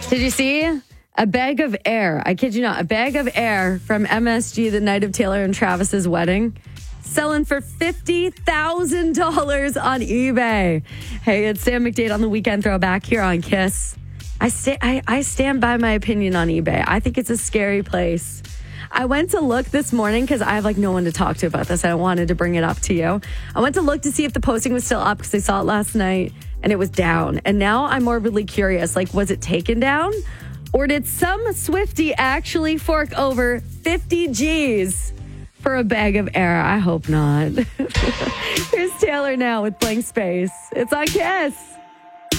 Did you see? A bag of air. I kid you not. A bag of air from MSG the night of Taylor and Travis's wedding. Selling for $50,000 on eBay. Hey, it's Sam McDade on the Weekend Throwback here on KISS. I stand by my opinion on eBay. I think it's a scary place. I went to look this morning because I have no one to talk to about this. I wanted to bring it up to you. I went to look to see if the posting was still up because I saw it last night and it was down. And now I'm morbidly curious, was it taken down? Or did some Swiftie actually fork over 50 G's for a bag of air? I hope not. Here's Taylor now with Blank Space. It's on KISS.